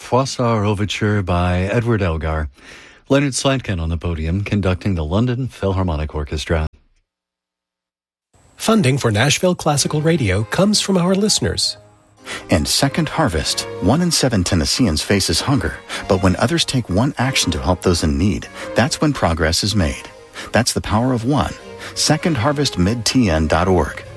Froissart Overture by Edward Elgar. Leonard Slatkin on the podium conducting the London Philharmonic Orchestra. Funding for Nashville Classical Radio comes from our listeners. In Second Harvest, 1 in 7 Tennesseans faces hunger, but when others take one action to help those in need, that's when progress is made. That's the power of one. SecondHarvestMidTN.org.